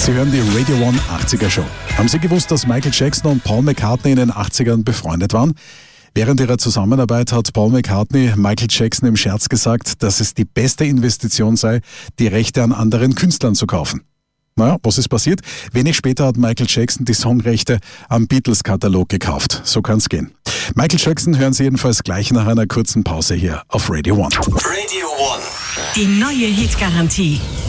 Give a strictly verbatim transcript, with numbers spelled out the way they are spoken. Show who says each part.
Speaker 1: Sie hören die Radio One achtziger Show. Haben Sie gewusst, dass Michael Jackson und Paul McCartney in den achtzigern befreundet waren? Während ihrer Zusammenarbeit hat Paul McCartney Michael Jackson im Scherz gesagt, dass es die beste Investition sei, die Rechte an anderen Künstlern zu kaufen. Naja, was ist passiert? Wenig später hat Michael Jackson die Songrechte am Beatles-Katalog gekauft. So kann's gehen. Michael Jackson hören Sie jedenfalls gleich nach einer kurzen Pause hier auf Radio One.
Speaker 2: Radio One.
Speaker 3: Die neue Hitgarantie.